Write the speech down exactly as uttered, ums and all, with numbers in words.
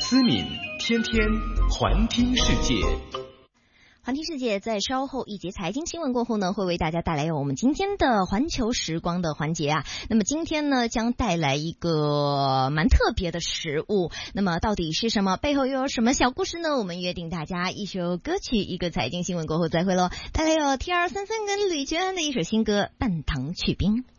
思敏天天环听世界。 环听世界在稍后一节财经新闻过后呢，会为大家带来有我们今天的环球时光的环节啊。那么今天呢，将带来一个蛮特别的食物，那么到底是什么？背后又有什么小故事呢？我们约定大家一首歌曲，一个财经新闻过后再会喽。带来有 T 二三三跟吕娟安的一首新歌《半糖去冰》。